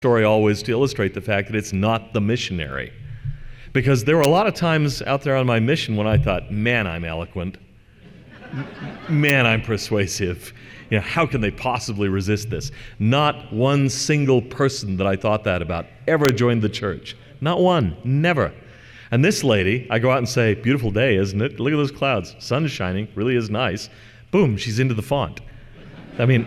story always to illustrate the fact that it's not the missionary. Because there were a lot of times out there on my mission when I thought, man, I'm eloquent. Man, I'm persuasive. You know, how can they possibly resist this? Not one single person that I thought that about ever joined the church. Not one. Never. And this lady, I go out and say, beautiful day, isn't it? Look at those clouds. Sun's shining. Really is nice. Boom, she's into the font. I mean,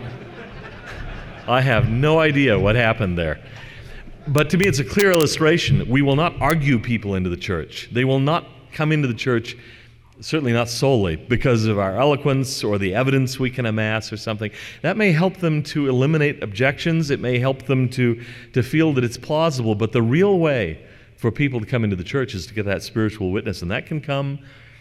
I have no idea what happened there. But to me, it's a clear illustration. We will not argue people into the church. They will not come into the church, certainly not solely, because of our eloquence or the evidence we can amass or something. That may help them to eliminate objections. It may help them to feel that it's plausible. But the real way for people to come into the church is to get that spiritual witness. And that can come,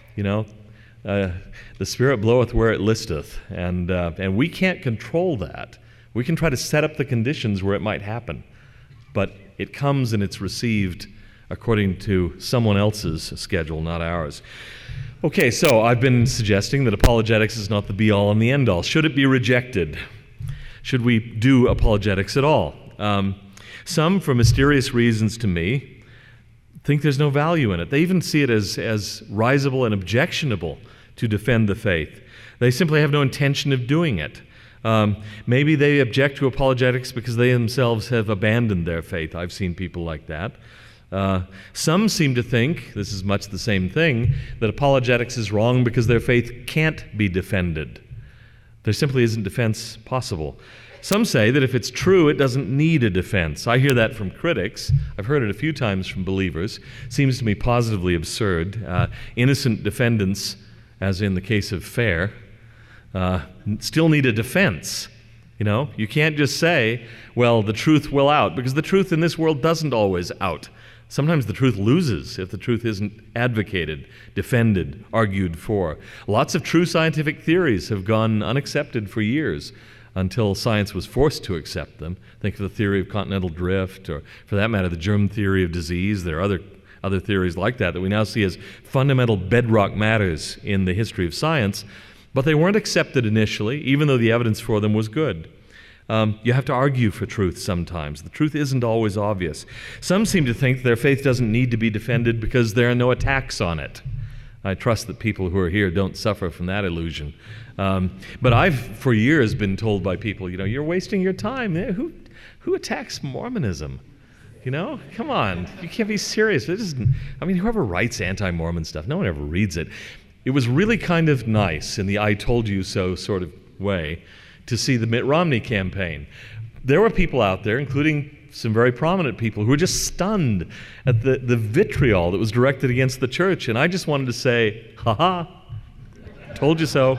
the Spirit bloweth where it listeth. And we can't control that. We can try to set up the conditions where it might happen. But it comes and it's received according to someone else's schedule, not ours. Okay, so I've been suggesting that apologetics is not the be-all and the end-all. Should it be rejected? Should we do apologetics at all? Some, for mysterious reasons to me, think there's no value in it. They even see it as risible and objectionable to defend the faith. They simply have no intention of doing it. Maybe they object to apologetics because they themselves have abandoned their faith. I've seen people like that. Some seem to think, this is much the same thing, that apologetics is wrong because their faith can't be defended. There simply isn't defense possible. Some say that if it's true, it doesn't need a defense. I hear that from critics. I've heard it a few times from believers. Seems to me positively absurd. Innocent defendants, as in the case of Fair, still need a defense. You can't just say, well, the truth will out, because the truth in this world doesn't always out. Sometimes the truth loses if the truth isn't advocated, defended, argued for. Lots of true scientific theories have gone unaccepted for years until science was forced to accept them. Think of the theory of continental drift, or for that matter, the germ theory of disease. There are other theories like that we now see as fundamental bedrock matters in the history of science. But they weren't accepted initially, even though the evidence for them was good. You have to argue for truth sometimes. The truth isn't always obvious. Some seem to think their faith doesn't need to be defended because there are no attacks on it. I trust that people who are here don't suffer from that illusion. But I've, for years, been told by people, you're wasting your time. Who attacks Mormonism? Come on, you can't be serious. Whoever writes anti-Mormon stuff, no one ever reads it. It was really kind of nice in the I told you so sort of way to see the Mitt Romney campaign. There were people out there, including some very prominent people, who were just stunned at the vitriol that was directed against the church. And I just wanted to say, ha-ha, told you so.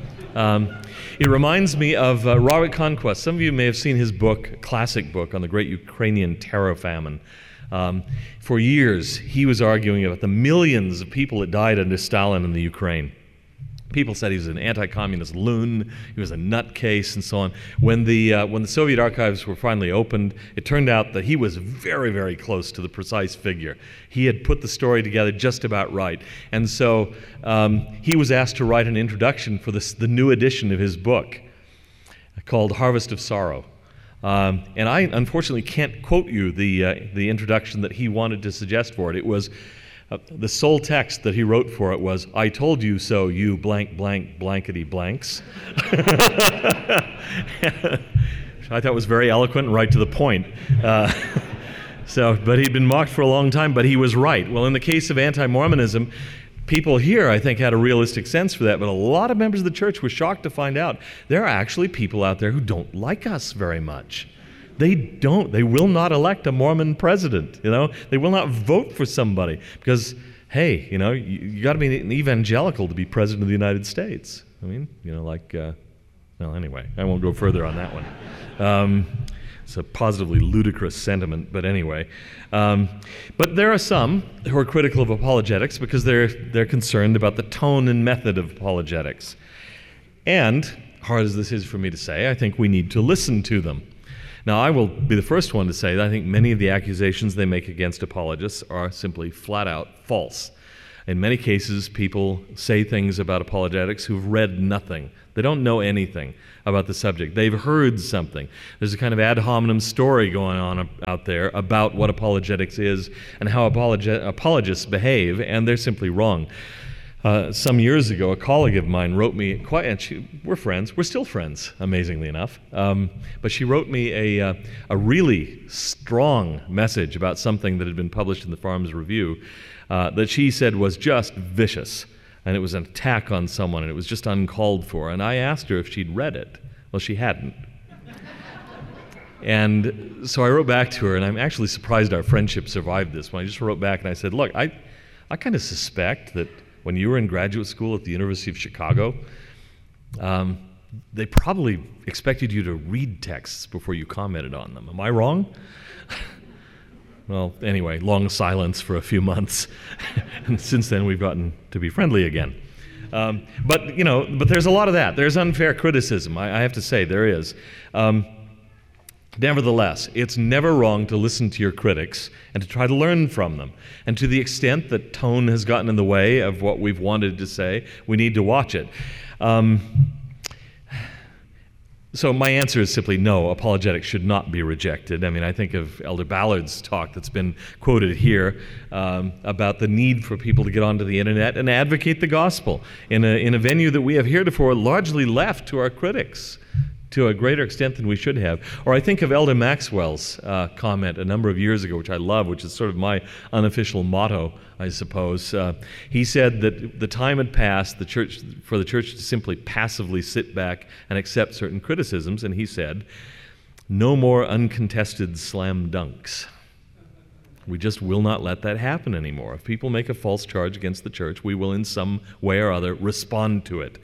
It reminds me of Robert Conquest. Some of you may have seen his book, classic book, on the great Ukrainian terror famine. For years, he was arguing about the millions of people that died under Stalin in the Ukraine. People said he was an anti-communist loon, he was a nutcase, and so on. When the Soviet archives were finally opened, it turned out that he was very, very close to the precise figure. He had put the story together just about right. And so he was asked to write an introduction for the new edition of his book called Harvest of Sorrow. And I unfortunately can't quote you the introduction that he wanted to suggest for it. It was the sole text that he wrote for it was, "I told you so, you blank blank blankety blanks." I thought was very eloquent and right to the point. But he'd been mocked for a long time, but he was right. Well, in the case of anti-Mormonism, people here, I think, had a realistic sense for that, but a lot of members of the church were shocked to find out there are actually people out there who don't like us very much. They will not elect a Mormon president, They will not vote for somebody because, hey, you got to be an evangelical to be president of the United States. Well, anyway, I won't go further on that one. It's a positively ludicrous sentiment, but anyway. But there are some who are critical of apologetics because they're concerned about the tone and method of apologetics. And, hard as this is for me to say, I think we need to listen to them. Now, I will be the first one to say that I think many of the accusations they make against apologists are simply flat out false. In many cases, people say things about apologetics who've read nothing. They don't know anything about the subject. They've heard something. There's a kind of ad hominem story going on out there about what apologetics is and how apologists behave, and they're simply wrong. Some years ago, a colleague of mine wrote me, we're friends, we're still friends, amazingly enough, but she wrote me a really strong message about something that had been published in the Farms Review that she said was just vicious, and it was an attack on someone, and it was just uncalled for. And I asked her if she'd read it. Well, she hadn't. And so I wrote back to her, and I'm actually surprised our friendship survived this one. I just wrote back and I said, look, I kind of suspect that when you were in graduate school at the University of Chicago, they probably expected you to read texts before you commented on them. Am I wrong? Well, anyway, long silence for a few months, and since then we've gotten to be friendly again. But there's a lot of that. There's unfair criticism. I have to say there is. Nevertheless, it's never wrong to listen to your critics and to try to learn from them. And to the extent that tone has gotten in the way of what we've wanted to say, we need to watch it. So my answer is simply no, apologetics should not be rejected. I mean, I think of Elder Ballard's talk that's been quoted here about the need for people to get onto the internet and advocate the gospel in a venue that we have heretofore largely left to our critics to a greater extent than we should have. Or I think of Elder Maxwell's comment a number of years ago, which I love, which is sort of my unofficial motto, I suppose. He said that the time had passed for the church to simply passively sit back and accept certain criticisms, and he said, no more uncontested slam dunks. We just will not let that happen anymore. If people make a false charge against the church, we will in some way or other respond to it.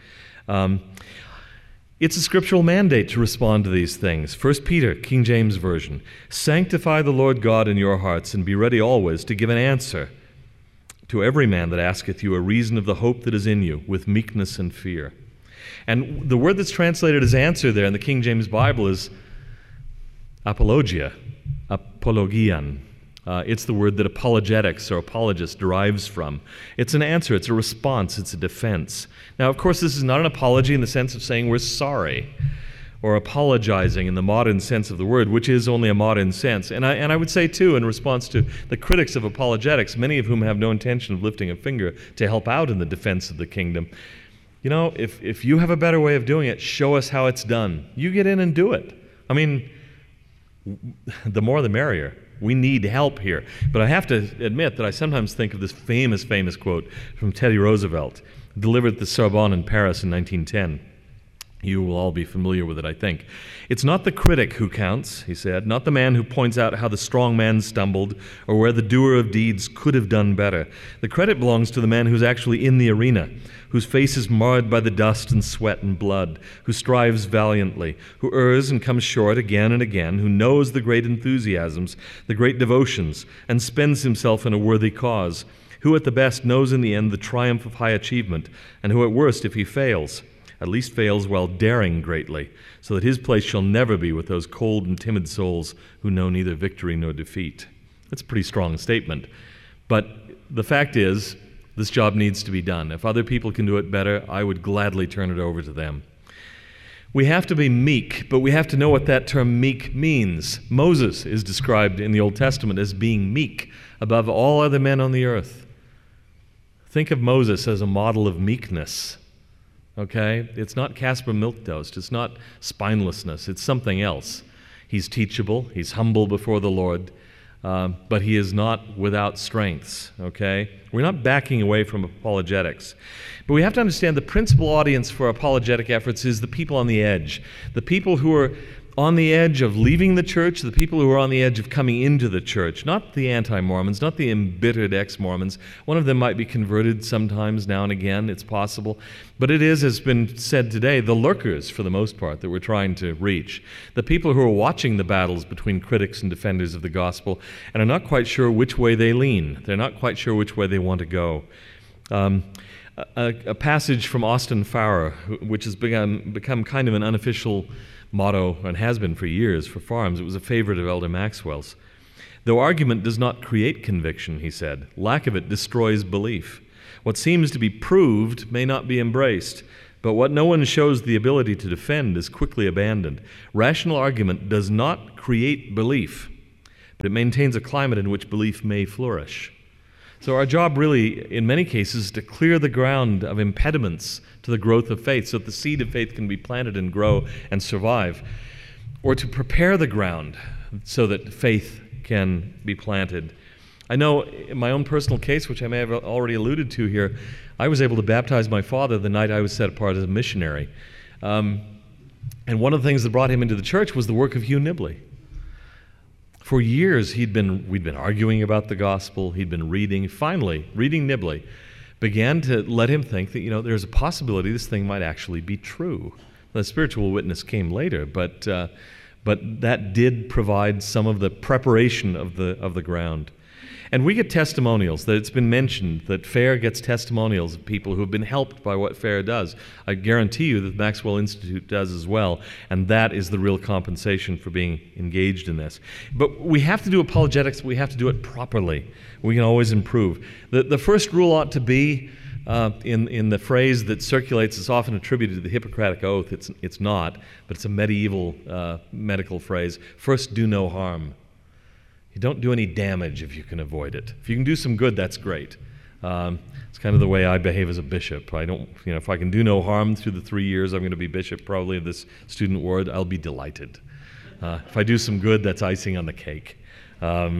It's a scriptural mandate to respond to these things. 1 Peter, King James Version, sanctify the Lord God in your hearts, and be ready always to give an answer to every man that asketh you a reason of the hope that is in you, with meekness and fear. And the word that's translated as answer there in the King James Bible is apologia, apologian. It's the word that apologetics or apologist derives from. It's an answer, it's a response, it's a defense. Now, of course, this is not an apology in the sense of saying we're sorry or apologizing in the modern sense of the word, which is only a modern sense. And I would say, too, in response to the critics of apologetics, many of whom have no intention of lifting a finger to help out in the defense of the kingdom, you know, if you have a better way of doing it, show us how it's done. You get in and do it. I mean, the more the merrier. We need help here. But I have to admit that I sometimes think of this famous quote from Teddy Roosevelt, delivered at the Sorbonne in Paris in 1910. You will all be familiar with it, I think. It's not the critic who counts, he said, not the man who points out how the strong man stumbled or where the doer of deeds could have done better. The credit belongs to the man who's actually in the arena, whose face is marred by the dust and sweat and blood, who strives valiantly, who errs and comes short again and again, who knows the great enthusiasms, the great devotions, and spends himself in a worthy cause, who at the best knows in the end the triumph of high achievement, and who at worst, if he fails, at least fails while daring greatly, so that his place shall never be with those cold and timid souls who know neither victory nor defeat. That's a pretty strong statement. But the fact is, this job needs to be done. If other people can do it better, I would gladly turn it over to them. We have to be meek, but we have to know what that term meek means. Moses is described in the Old Testament as being meek above all other men on the earth. Think of Moses as a model of meekness. Okay? It's not Casper Milquetoast. It's not spinelessness. It's something else. He's teachable. He's humble before the Lord. But he is not without strengths. Okay? We're not backing away from apologetics. But we have to understand the principal audience for apologetic efforts is the people on the edge. The people who are on the edge of leaving the church, the people who are on the edge of coming into the church, not the anti-Mormons, not the embittered ex-Mormons. One of them might be converted sometimes, now and again, it's possible. But it is, as has been said today, the lurkers, for the most part, that we're trying to reach. The people who are watching the battles between critics and defenders of the gospel and are not quite sure which way they lean. They're not quite sure which way they want to go. A passage from Austin Farrer, which has become kind of an unofficial motto, and has been for years, for Farms. It was a favorite of Elder Maxwell's. Though argument does not create conviction, he said, lack of it destroys belief. What seems to be proved may not be embraced, but what no one shows the ability to defend is quickly abandoned. Rational argument does not create belief, but it maintains a climate in which belief may flourish. So our job really, in many cases, is to clear the ground of impediments to the growth of faith so that the seed of faith can be planted and grow and survive, or to prepare the ground so that faith can be planted. I know in my own personal case, which I may have already alluded to here, I was able to baptize my father the night I was set apart as a missionary. And one of the things that brought him into the church was the work of Hugh Nibley. For years, we'd been arguing about the gospel, he'd been reading. Finally, reading Nibley began to let him think that, there's a possibility this thing might actually be true. The spiritual witness came later, but that did provide some of the preparation of the ground. And we get testimonials, that it's been mentioned that FAIR gets testimonials of people who have been helped by what FAIR does. I guarantee you that the Maxwell Institute does as well, and that is the real compensation for being engaged in this. But we have to do apologetics, we have to do it properly. We can always improve. The first rule ought to be, in the phrase that circulates, is often attributed to the Hippocratic Oath. It's not, but it's a medieval medical phrase. First, do no harm. You don't do any damage if you can avoid it. If you can do some good, that's great. It's kind of the way I behave as a bishop. I don't, if I can do no harm through the 3 years I'm going to be bishop probably of this student ward, I'll be delighted. If I do some good, that's icing on the cake. Let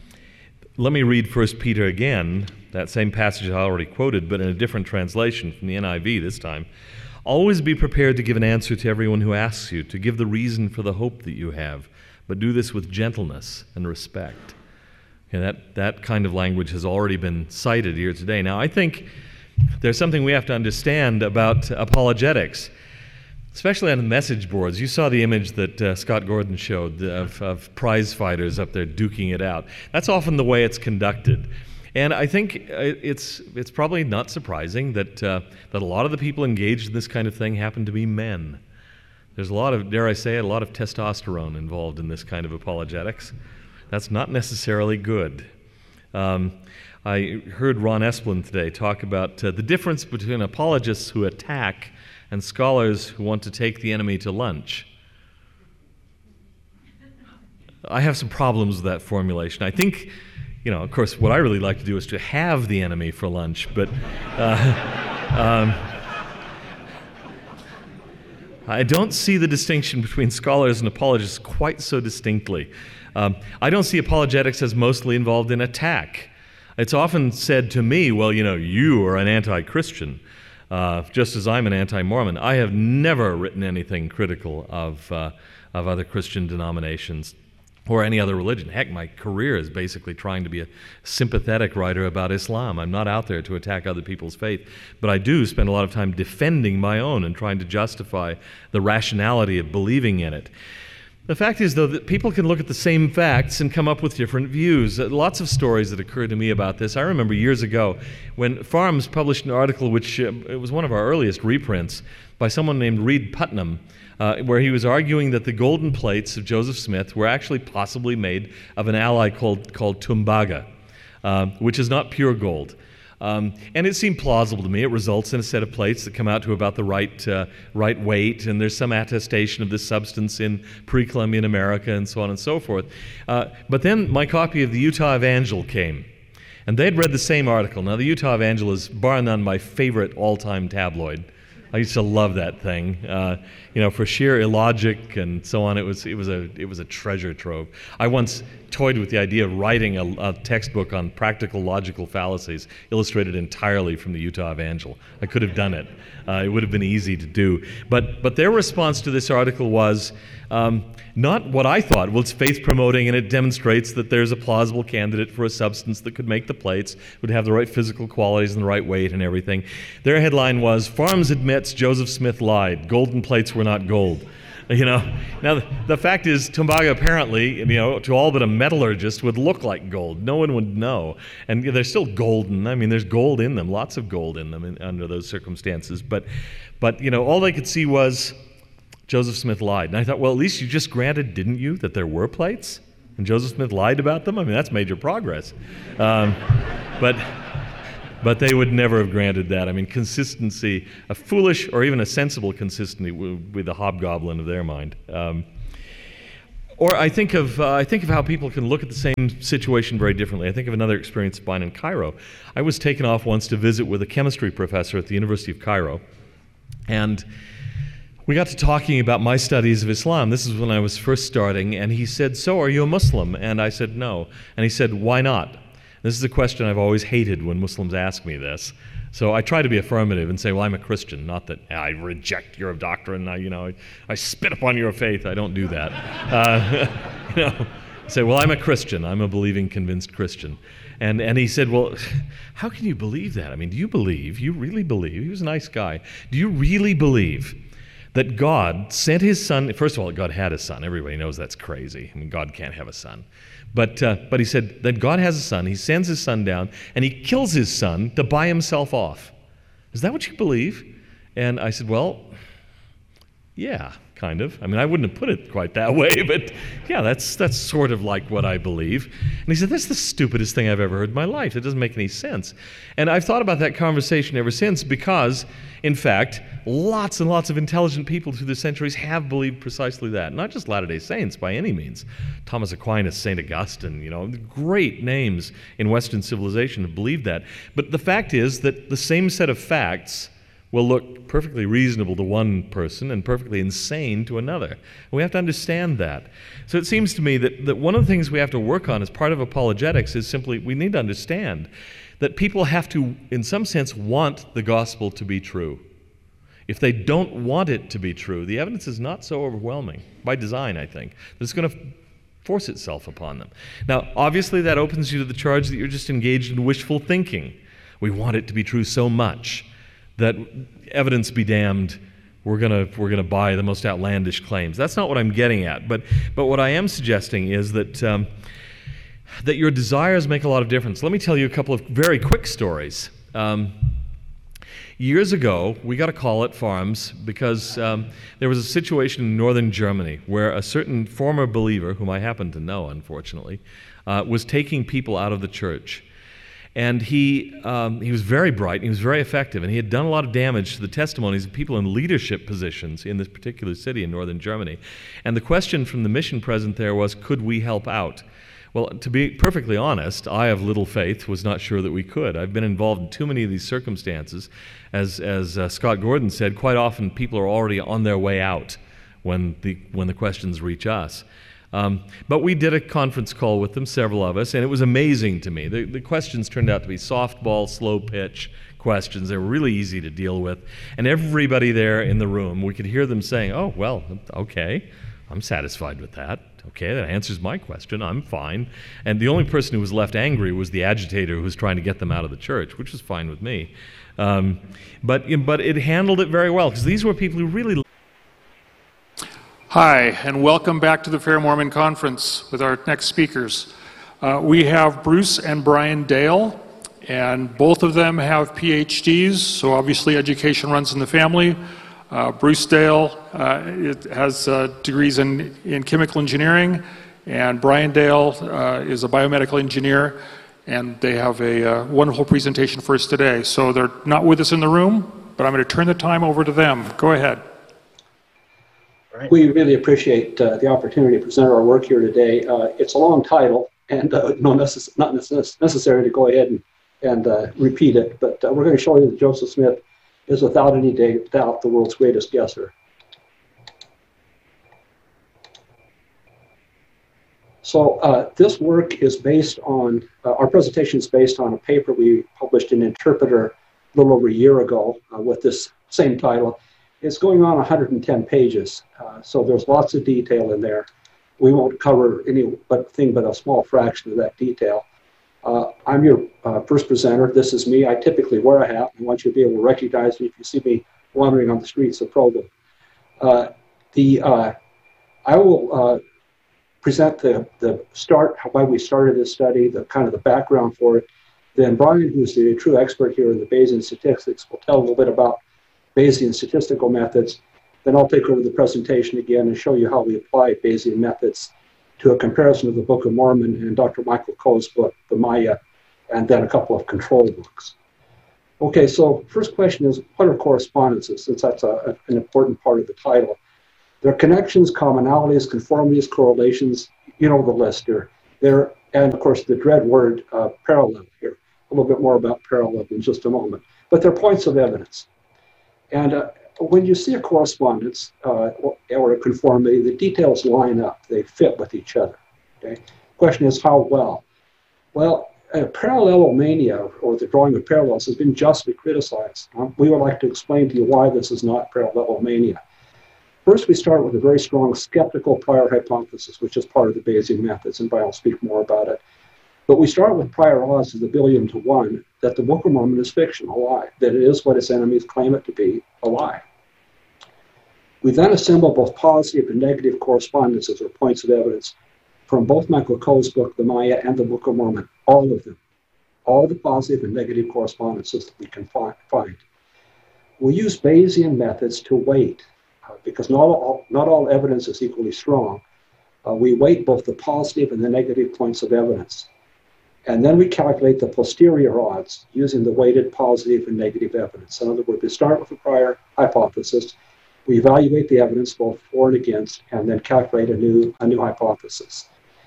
me read 1 Peter again, that same passage I already quoted, but in a different translation from the NIV this time. Always be prepared to give an answer to everyone who asks you, to give the reason for the hope that you have, but do this with gentleness and respect. That kind of language has already been cited here today. Now, I think there's something we have to understand about apologetics, especially on the message boards. You saw the image that Scott Gordon showed of prize fighters up there duking it out. That's often the way it's conducted. And I think it's probably not surprising that a lot of the people engaged in this kind of thing happen to be men. There's a lot of, dare I say it, a lot of testosterone involved in this kind of apologetics. That's not necessarily good. I heard Ron Esplin today talk about the difference between apologists who attack and scholars who want to take the enemy to lunch. I have some problems with that formulation. I think, of course, what I really like to do is to have the enemy for lunch, but I don't see the distinction between scholars and apologists quite so distinctly. I don't see apologetics as mostly involved in attack. It's often said to me, well, you are an anti-Christian, just as I'm an anti-Mormon. I have never written anything critical of other Christian denominations or any other religion. Heck, my career is basically trying to be a sympathetic writer about Islam. I'm not out there to attack other people's faith, but I do spend a lot of time defending my own and trying to justify the rationality of believing in it. The fact is, though, that people can look at the same facts and come up with different views. Lots of stories that occurred to me about this. I remember years ago when Farms published an article, which it was one of our earliest reprints, by someone named Reed Putnam, where he was arguing that the golden plates of Joseph Smith were actually possibly made of an alloy called Tumbaga, which is not pure gold. And it seemed plausible to me. It results in a set of plates that come out to about the right weight, and there's some attestation of this substance in pre-Columbian America and so on and so forth. But then my copy of the Utah Evangel came, and they'd read the same article. Now, the Utah Evangel is bar none my favorite all-time tabloid. I used to love that thing, for sheer illogic and so on. It was a treasure trove. I once toyed with the idea of writing a textbook on practical logical fallacies, illustrated entirely from the Utah Evangel. I could have done it. It would have been easy to do. But their response to this article was not what I thought. Well, it's faith promoting, and it demonstrates that there's a plausible candidate for a substance that could make the plates, would have the right physical qualities and the right weight and everything. Their headline was, "Farms admits Joseph Smith lied. Golden plates were not gold." Now the fact is, Tumbaga apparently, to all but a metallurgist, would look like gold. No one would know, and they're still golden. I mean, there's gold in them, lots of gold in them under those circumstances. But all they could see was Joseph Smith lied. And I thought, well, at least you just granted, didn't you, that there were plates, and Joseph Smith lied about them? I mean, that's major progress. But But they would never have granted that. I mean, consistency, a foolish or even a sensible consistency would be the hobgoblin of their mind. Or I think of how people can look at the same situation very differently. I think of another experience of mine in Cairo. I was taken off once to visit with a chemistry professor at the University of Cairo, and we got to talking about my studies of Islam. This is when I was first starting, and he said, "So, are you a Muslim?" And I said, "No." And he said, "Why not?" This is a question I've always hated when Muslims ask me this. So I try to be affirmative and say, "Well, I'm a Christian," not that I reject your doctrine. I spit upon your faith. I don't do that. Say, "Well, I'm a Christian. I'm a believing, convinced Christian." And he said, "Well, how can you believe that? I mean, do you really believe?" He was a nice guy. "Do you really believe that God sent his son?" First of all, God had a son. Everybody knows that's crazy. I mean, God can't have a son. But he said that God has a son. He sends his son down, and he kills his son to buy himself off. Is that what you believe? And I said, "Well, yeah, kind of. I mean, I wouldn't have put it quite that way, but yeah, that's sort of like what I believe." And he said, "That's the stupidest thing I've ever heard in my life. It doesn't make any sense." And I've thought about that conversation ever since because, in fact, lots and lots of intelligent people through the centuries have believed precisely that. Not just Latter-day Saints by any means. Thomas Aquinas, St. Augustine, great names in Western civilization have believed that. But the fact is that the same set of facts will look perfectly reasonable to one person and perfectly insane to another. And we have to understand that. So it seems to me that one of the things we have to work on as part of apologetics is simply we need to understand that people have to, in some sense, want the gospel to be true. If they don't want it to be true, the evidence is not so overwhelming, by design, I think, that it's going to force itself upon them. Now, obviously, that opens you to the charge that you're just engaged in wishful thinking. We want it to be true so much that evidence be damned, we're gonna buy the most outlandish claims. That's not what I'm getting at. But what I am suggesting is that that your desires make a lot of difference. Let me tell you a couple of very quick stories. Years ago, we got a call at Farms because there was a situation in northern Germany where a certain former believer, whom I happen to know, unfortunately, was taking people out of the church. And he was very bright, and he was very effective, and he had done a lot of damage to the testimonies of people in leadership positions in this particular city in northern Germany. And the question from the mission present there was, could we help out? Well, to be perfectly honest, I of little faith was not sure that we could. I've been involved in too many of these circumstances. As Scott Gordon said, quite often people are already on their way out when the questions reach us. But we did a conference call with them, several of us, and it was amazing to me. The questions turned out to be softball, slow pitch questions. They were really easy to deal with. And everybody there in the room, we could hear them saying, "Oh, well, okay, I'm satisfied with that. Okay, that answers my question. I'm fine." And the only person who was left angry was the agitator who was trying to get them out of the church, which was fine with me. But it handled it very well, because these were people who really... Hi, and welcome back to the Fair Mormon Conference with our next speakers. We have Bruce and Brian Dale, and both of them have PhDs, so obviously education runs in the family. Bruce Dale has degrees in chemical engineering, and Brian Dale is a biomedical engineer, and they have a wonderful presentation for us today. So they're not with us in the room, but I'm going to turn the time over to them. Go ahead. We really appreciate the opportunity to present our work here today. It's a long title, and not necessary to go ahead and repeat it, but we're going to show you that Joseph Smith is without any doubt the world's greatest guesser. So this work is based on, our presentation is based on a paper we published in Interpreter a little over a year ago with this same title. It's going on 110 pages, so there's lots of detail in there. We won't cover anything but a small fraction of that detail. I'm your first presenter. This is me. I typically wear a hat. I want you to be able to recognize me if you see me wandering on the streets of Provo. I will present the start, why we started this study, the kind of the background for it. Then Brian, who's the true expert here in the Bayesian statistics, will tell a little bit about Bayesian statistical methods. Then I'll take over the presentation again and show you how we apply Bayesian methods to a comparison of the Book of Mormon and Dr. Michael Coe's book, The Maya, and then a couple of control books. Okay, so first question is, what are correspondences, since that's an important part of the title? They're connections, commonalities, conformities, correlations, you know the list here. And of course the dread word parallel here. A little bit more about parallel in just a moment. But they're points of evidence. And when you see a correspondence or a conformity, the details line up. They fit with each other. Okay? Question is, how well? Well, parallelomania, or the drawing of parallels, has been justly criticized. We would like to explain to you why this is not parallelomania. First, we start with a very strong skeptical prior hypothesis, which is part of the Bayesian methods, and I'll speak more about it. But we start with prior odds of 1,000,000,000 to 1 that the Book of Mormon is fiction, a lie, that it is what its enemies claim it to be, a lie. We then assemble both positive and negative correspondences, or points of evidence, from both Michael Coe's book, The Maya, and the Book of Mormon, all of them, all the positive and negative correspondences that we can find. We'll use Bayesian methods to weight, because not all evidence is equally strong. We weight both the positive and the negative points of evidence. And then we calculate the posterior odds using the weighted positive and negative evidence. In other words, we start with a prior hypothesis, we evaluate the evidence both for and against, and then calculate a new hypothesis.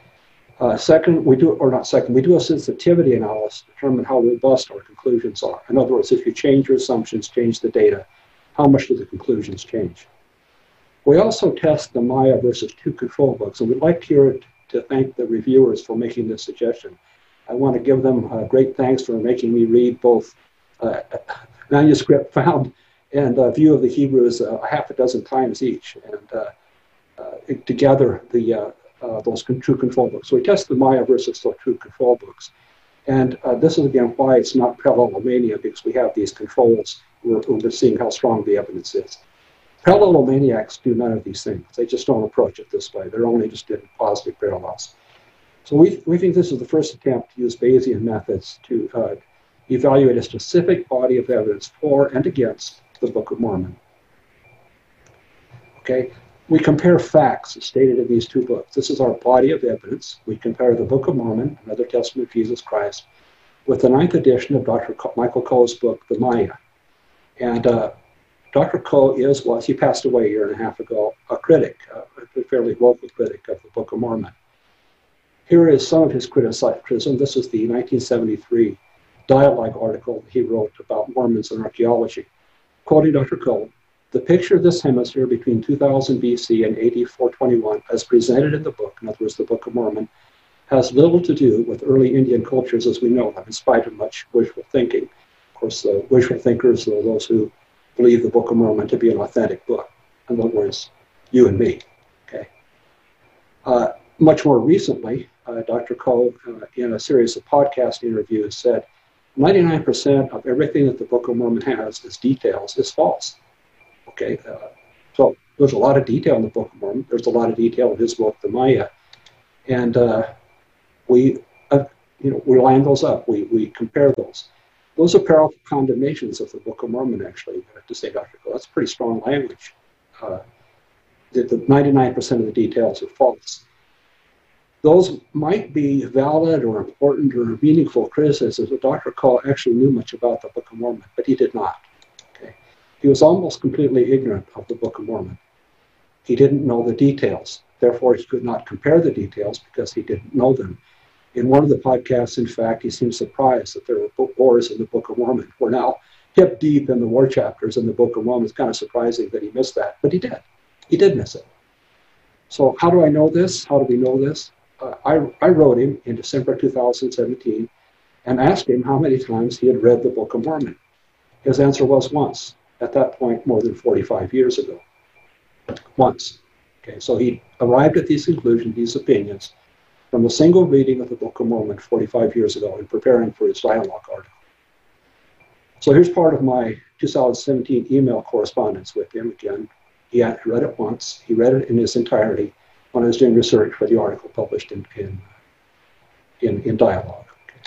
We do a sensitivity analysis to determine how robust our conclusions are. In other words, if you change your assumptions, change the data, how much do the conclusions change? We also test the Maya versus 2 control books, and we'd like here to thank the reviewers for making this suggestion. I want to give them great thanks for making me read both manuscript found and View of the Hebrews a half a dozen times each, and together those 2 control books. So we test the Maya versus the 2 control books. And this is, again, why it's not parallelomania, because we have these controls. We're seeing how strong the evidence is. Parallelomaniacs do none of these things. They just don't approach it this way. They're only just in positive parallels. So we think this is the first attempt to use Bayesian methods to evaluate a specific body of evidence for and against the Book of Mormon. Okay, we compare facts stated in these 2 books. This is our body of evidence. We compare the Book of Mormon, another testament of Jesus Christ, with the 9th edition of Dr. Michael Coe's book, The Maya. And Dr. Coe he passed away a year and a half ago, a critic, a fairly vocal critic of the Book of Mormon. Here is some of his criticism. This is the 1973 dialogue article he wrote about Mormons and archaeology. Quoting Dr. Coe, "The picture of this hemisphere between 2000 BC and AD 421, as presented in the book, in other words, the Book of Mormon, has little to do with early Indian cultures as we know them, in spite of much wishful thinking." Of course, the wishful thinkers are those who believe the Book of Mormon to be an authentic book. In other words, you and me. Okay. Much more recently, Dr. Coe, in a series of podcast interviews, said 99% of everything that the Book of Mormon has as details is false. Okay, so there's a lot of detail in the Book of Mormon. There's a lot of detail in his book, The Maya, and we line those up. We compare those. Those are parallel condemnations of the Book of Mormon, actually, to say, Dr. Coe. That's pretty strong language. That the 99% of the details are false. Those might be valid or important or meaningful criticisms, but Dr. Coe actually knew much about the Book of Mormon, but he did not. Okay? He was almost completely ignorant of the Book of Mormon. He didn't know the details. Therefore, he could not compare the details because he didn't know them. In one of the podcasts, in fact, he seemed surprised that there were wars in the Book of Mormon. We're now hip deep in the war chapters in the Book of Mormon. It's kind of surprising that he missed that, but he did. He did miss it. So how do I know this? How do we know this? I wrote him in December 2017 and asked him how many times he had read the Book of Mormon. His answer was once, at that point more than 45 years ago. Once. Okay, so he arrived at these conclusions, these opinions, from a single reading of the Book of Mormon 45 years ago in preparing for his dialogue article. So here's part of my 2017 email correspondence with him. Again, he had read it once. He read it in its entirety when I was doing research for the article published in Dialogue. Okay.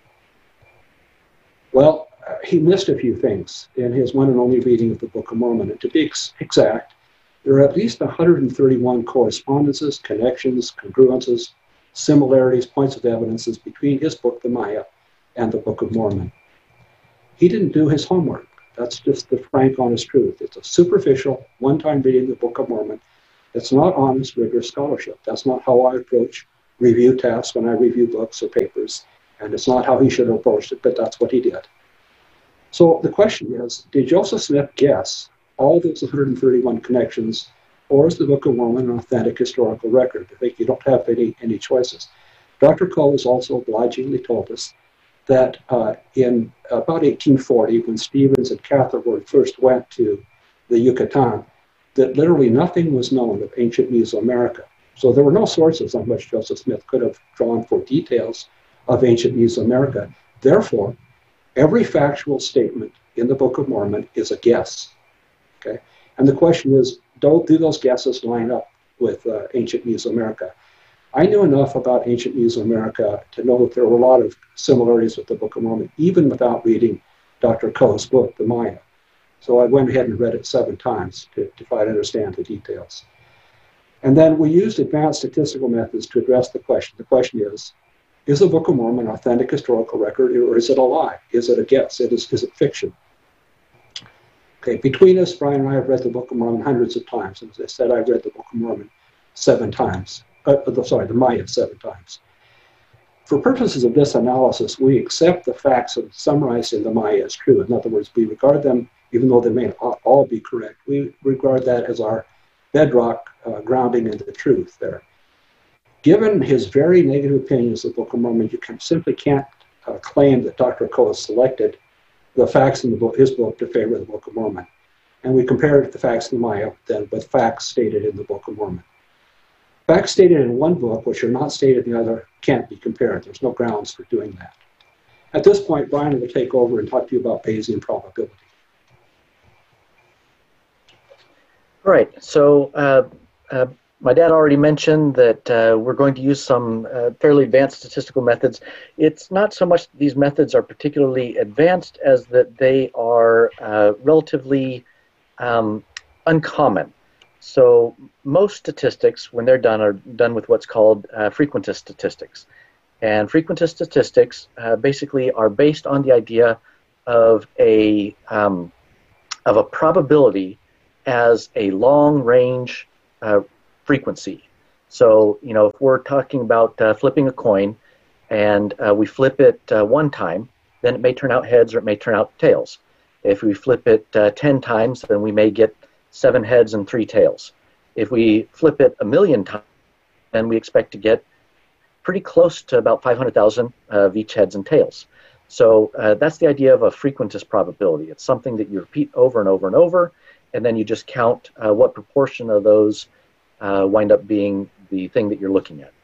Well, he missed a few things in his one and only reading of the Book of Mormon. And to be exact, there are at least 131 correspondences, connections, congruences, similarities, points of evidences between his book, The Maya, and the Book of Mormon. He didn't do his homework. That's just the frank, honest truth. It's a superficial, one-time reading of the Book of Mormon. It's not honest, rigorous scholarship. That's not how I approach review tasks when I review books or papers, and it's not how he should have approached it, but that's what he did. So the question is, did Joseph Smith guess all those 131 connections, or is the Book of Mormon an authentic historical record? I think you don't have any choices. Dr. Coe has also obligingly told us that in about 1840, when Stevens and Catherwood first went to the Yucatan, that literally nothing was known of ancient Mesoamerica. So there were no sources on which Joseph Smith could have drawn for details of ancient Mesoamerica. Therefore, every factual statement in the Book of Mormon is a guess. Okay? And the question is, do those guesses line up with ancient Mesoamerica? I knew enough about ancient Mesoamerica to know that there were a lot of similarities with the Book of Mormon, even without reading Dr. Coe's book, The Maya. So I went ahead and read it 7 times to try to understand the details. And then we used advanced statistical methods to address the question. The question is the Book of Mormon an authentic historical record, or is it a lie? Is it a guess? Is it fiction? Okay, between us, Brian and I have read the Book of Mormon hundreds of times. And as I said, I've read the Book of Mormon 7 times. The Maya 7 times. For purposes of this analysis, we accept the facts summarized in the Maya as true. In other words, we regard them, even though they may not all be correct, we regard that as our bedrock grounding in the truth there. Given his very negative opinions of the Book of Mormon, you simply can't claim that Dr. Coe has selected the facts in his book to favor the Book of Mormon. And we compared the facts in the Maya then with facts stated in the Book of Mormon. Facts stated in one book, which are not stated in the other, can't be compared. There's no grounds for doing that. At this point, Brian will take over and talk to you about Bayesian probability. All right. So my dad already mentioned that we're going to use some fairly advanced statistical methods. It's not so much that these methods are particularly advanced as that they are relatively uncommon. So most statistics, when they're done, are done with what's called frequentist statistics. And frequentist statistics basically are based on the idea of a probability as a long-range frequency. So, you know, if we're talking about flipping a coin and we flip it 1 time, then it may turn out heads or it may turn out tails. If we flip it 10 times, then we may get 7 heads and 3 tails. If we flip it 1,000,000 times, then we expect to get pretty close to about 500,000 of each heads and tails. So that's the idea of a frequentist probability. It's something that you repeat over and over and over, and then you just count what proportion of those wind up being the thing that you're looking at.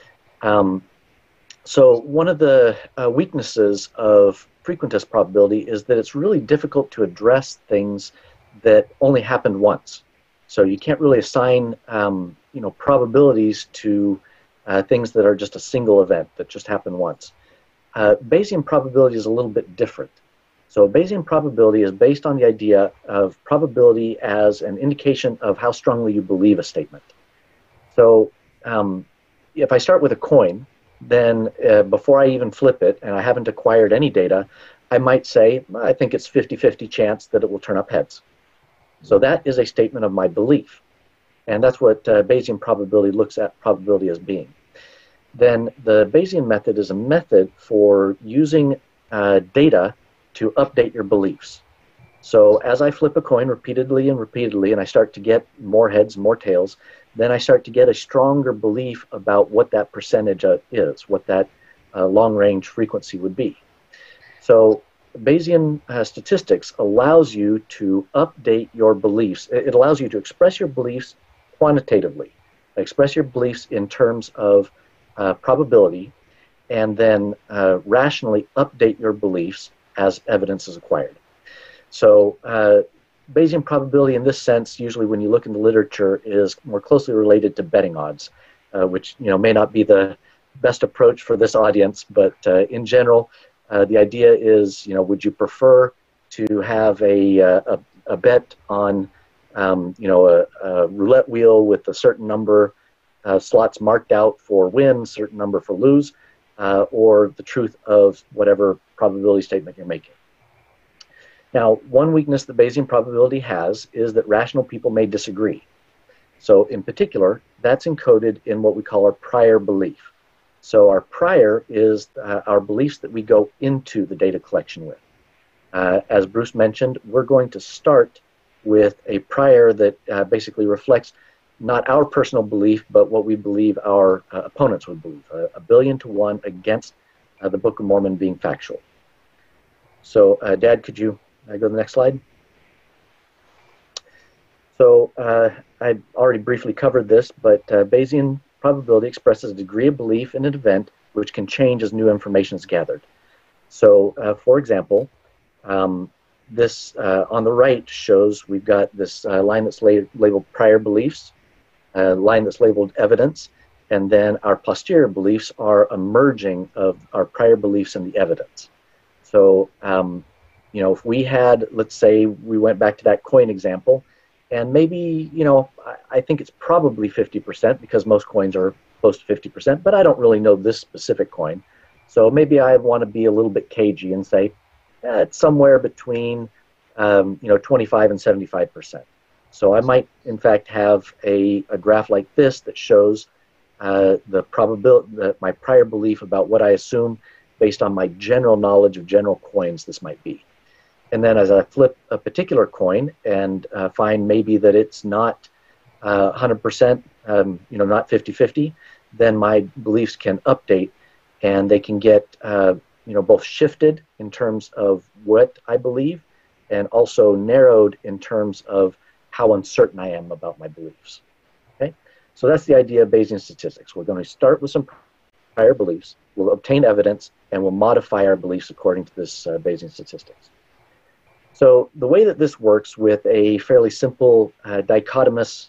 So one of the weaknesses of frequentist probability is that it's really difficult to address things that only happened once. So you can't really assign probabilities to things that are just a single event that just happened once. Bayesian probability is a little bit different. So Bayesian probability is based on the idea of probability as an indication of how strongly you believe a statement. So if I start with a coin, then before I even flip it, and I haven't acquired any data, I might say, I think it's 50-50 chance that it will turn up heads. So that is a statement of my belief. And that's what Bayesian probability looks at probability as being. Then the Bayesian method is a method for using data to update your beliefs. So as I flip a coin repeatedly and repeatedly, and I start to get more heads, more tails, then I start to get a stronger belief about what that percentage is, what that long-range frequency would be. So Bayesian statistics allows you to update your beliefs. It allows you to express your beliefs quantitatively, express your beliefs in terms of probability, and then rationally update your beliefs as evidence is acquired. So Bayesian probability in this sense, usually when you look in the literature, is more closely related to betting odds, which may not be the best approach for this audience, but in general, the idea is, would you prefer to have a bet on, a roulette wheel with a certain number slots marked out for win, certain number for lose, or the truth of whatever probability statement you're making? Now, one weakness that Bayesian probability has is that rational people may disagree. So in particular, that's encoded in what we call our prior belief. So our prior is our beliefs that we go into the data collection with. As Bruce mentioned, we're going to start with a prior that basically reflects not our personal belief, but what we believe our opponents would believe, 1,000,000,000 to 1 against the Book of Mormon being factual. So, Dad, could you go to the next slide? So, I already briefly covered this, but Bayesian probability expresses a degree of belief in an event which can change as new information is gathered. So, for example, this on the right shows we've got this line that's labeled prior beliefs, a line that's labeled evidence, and then our posterior beliefs are a merging of our prior beliefs and the evidence. So, you know, if we had, let's say we went back to that coin example, and maybe, you know, I think it's probably 50% because most coins are close to 50%, but I don't really know this specific coin. So maybe I want to be a little bit cagey and say it's somewhere between, you know, 25 and 75%. So I might, in fact, have a graph like this that shows the probability, my prior belief about what I assume based on my general knowledge of general coins this might be. And then as I flip a particular coin and find maybe that it's not 100%, you know, not 50-50, then my beliefs can update and they can get, you know, both shifted in terms of what I believe and also narrowed in terms of how uncertain I am about my beliefs. Okay, so that's the idea of Bayesian statistics. We're going to start with some prior beliefs, we'll obtain evidence, and we'll modify our beliefs according to this Bayesian statistics. So the way that this works with a fairly simple dichotomous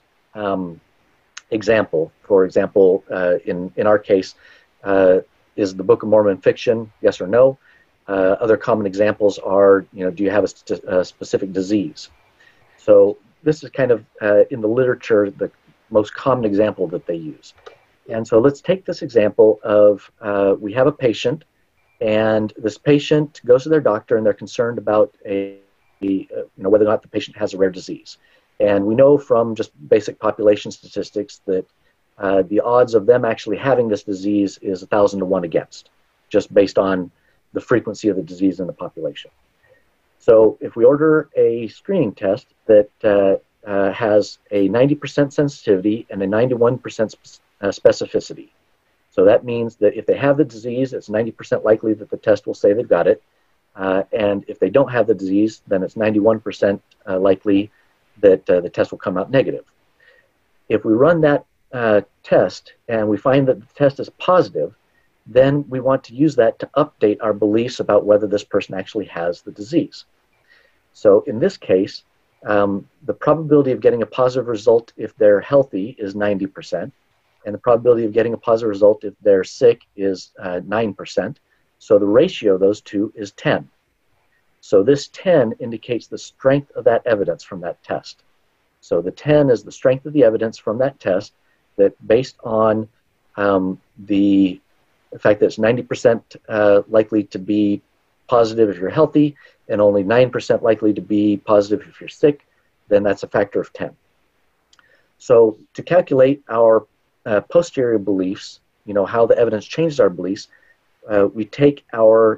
example, for example, in our case, is the Book of Mormon fiction, yes or no? Other common examples are, you know, do you have a specific disease? So this is kind of, in the literature, the most common example that they use. And so let's take this example of we have a patient, and this patient goes to their doctor, and they're concerned about you know, whether or not the patient has a rare disease. And we know from just basic population statistics that the odds of them actually having this disease is 1,000 to 1 against, just based on the frequency of the disease in the population. So if we order a screening test that has a 90% sensitivity and a 91% specificity, so that means that if they have the disease, it's 90% likely that the test will say they've got it. And if they don't have the disease, then it's 91% likely that the test will come out negative. If we run that test and we find that the test is positive, then we want to use that to update our beliefs about whether this person actually has the disease. So in this case, the probability of getting a positive result if they're healthy is 90%, and the probability of getting a positive result if they're sick is 9%. So the ratio of those two is 10. So this 10 indicates the strength of that evidence from that test. So the 10 is the strength of the evidence from that test that based on the fact that it's 90% likely to be positive if you're healthy and only 9% likely to be positive if you're sick, then that's a factor of 10. So to calculate our posterior beliefs, you know, how the evidence changes our beliefs, we take our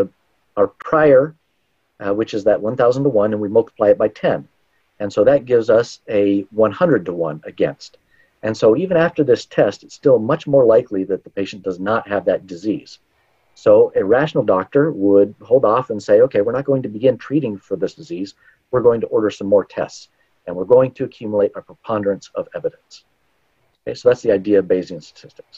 prior, which is that 1,000 to 1, and we multiply it by 10. And so that gives us a 100 to 1 against. And so even after this test, it's still much more likely that the patient does not have that disease. So a rational doctor would hold off and say, okay, we're not going to begin treating for this disease. We're going to order some more tests, and we're going to accumulate a preponderance of evidence. Okay, so that's the idea of Bayesian statistics.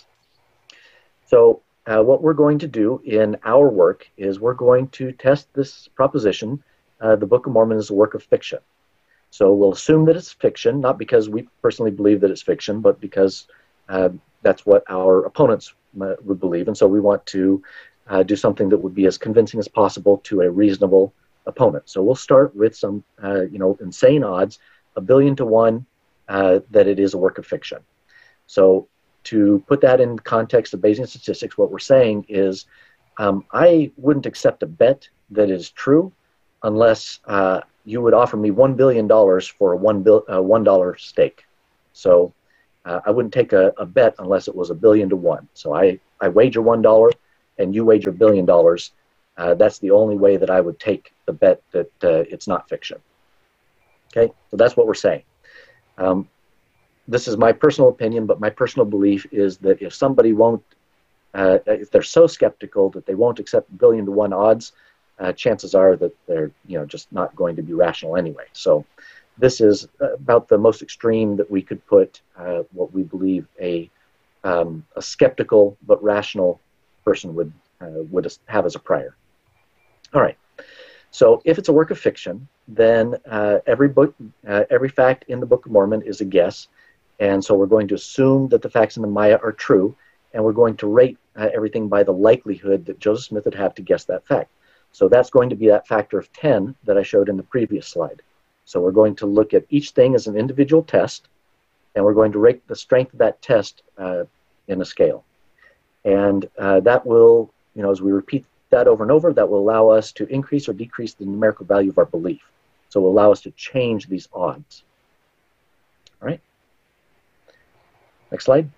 So what we're going to do in our work is we're going to test this proposition. The Book of Mormon is a work of fiction. So we'll assume that it's fiction, not because we personally believe that it's fiction, but because that's what our opponents would believe. And so we want to do something that would be as convincing as possible to a reasonable opponent. So we'll start with some you know, insane odds, 1,000,000,000 to 1 that it is a work of fiction. So to put that in context of Bayesian statistics, what we're saying is I wouldn't accept a bet that is true, unless you would offer me $1 billion for a $1 stake. So I wouldn't take a bet unless it was 1,000,000,000 to 1. So I wager $1 and you wager $1 billion. That's the only way that I would take the bet that it's not fiction. Okay, so that's what we're saying. This is my personal opinion, but my personal belief is that if somebody won't, if they're so skeptical that they won't accept 1,000,000,000 to 1 odds, chances are that they're just not going to be rational anyway. So this is about the most extreme that we could put what we believe a skeptical but rational person would have as a prior. All right. So if it's a work of fiction, then every fact in the Book of Mormon is a guess, and so we're going to assume that the facts in the Maya are true, and we're going to rate everything by the likelihood that Joseph Smith would have to guess that fact. So that's going to be that factor of 10 that I showed in the previous slide. So we're going to look at each thing as an individual test, and we're going to rate the strength of that test in a scale. And that will, as we repeat that over and over, that will allow us to increase or decrease the numerical value of our belief. So it will allow us to change these odds. All right. Next slide.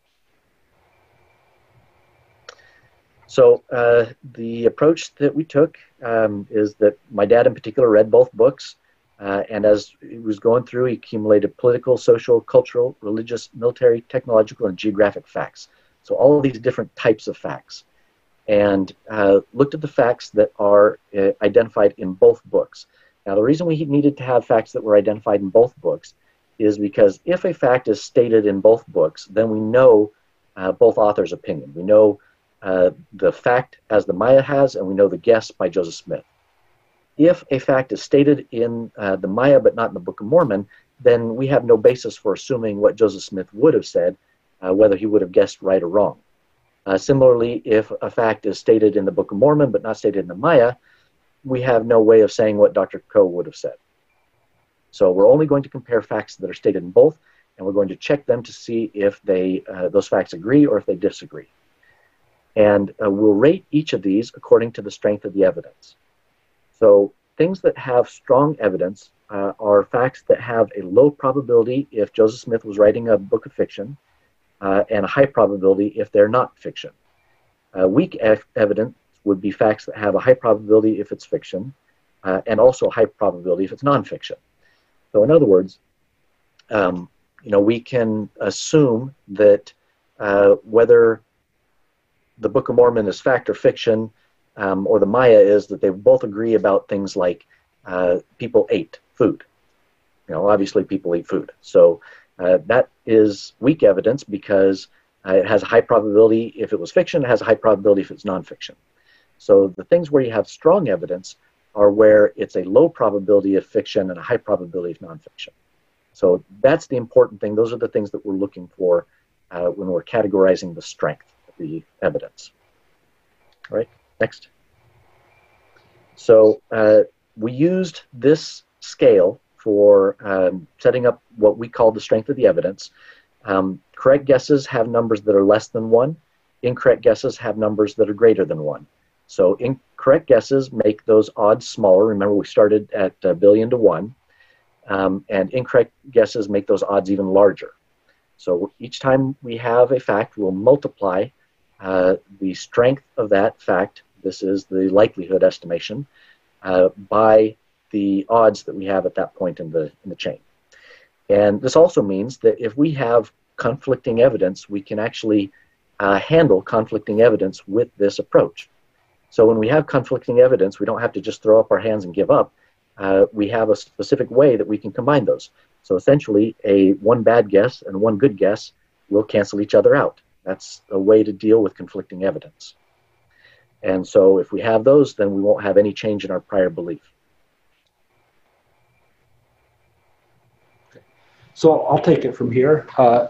So the approach that we took is that my dad in particular read both books, and as he was going through, he accumulated political, social, cultural, religious, military, technological, and geographic facts. So all of these different types of facts, and looked at the facts that are identified in both books. Now, the reason we needed to have facts that were identified in both books is because if a fact is stated in both books, then we know both authors' opinion. We know the fact as the Maya has, and we know the guess by Joseph Smith. If a fact is stated in the Maya but not in the Book of Mormon, then we have no basis for assuming what Joseph Smith would have said, whether he would have guessed right or wrong. Similarly, if a fact is stated in the Book of Mormon but not stated in the Maya, we have no way of saying what Dr. Coe would have said. So we're only going to compare facts that are stated in both, and we're going to check them to see if those facts agree or if they disagree. And we'll rate each of these according to the strength of the evidence. So things that have strong evidence are facts that have a low probability if Joseph Smith was writing a book of fiction, and a high probability if they're not fiction. Weak evidence would be facts that have a high probability if it's fiction, and also a high probability if it's nonfiction. So in other words, we can assume that whether the Book of Mormon is fact or fiction, or the Maya is, that they both agree about things like people ate food. Obviously people eat food. So that is weak evidence because it has a high probability if it was fiction, it has a high probability if it's nonfiction. So the things where you have strong evidence are where it's a low probability of fiction and a high probability of nonfiction. So that's the important thing. Those are the things that we're looking for when we're categorizing the strength of the evidence. All right, next. So we used this scale for setting up what we call the strength of the evidence. Correct guesses have numbers that are less than 1. Incorrect guesses have numbers that are greater than 1. So incorrect guesses make those odds smaller. Remember, we started at 1 billion to 1. And incorrect guesses make those odds even larger. So each time we have a fact, we'll multiply the strength of that fact, this is the likelihood estimation, by the odds that we have at that point in the chain. And this also means that if we have conflicting evidence, we can actually handle conflicting evidence with this approach. So when we have conflicting evidence, we don't have to just throw up our hands and give up. We have a specific way that we can combine those. So essentially, one bad guess and one good guess will cancel each other out. That's a way to deal with conflicting evidence. And so if we have those, then we won't have any change in our prior belief. Okay. So I'll take it from here.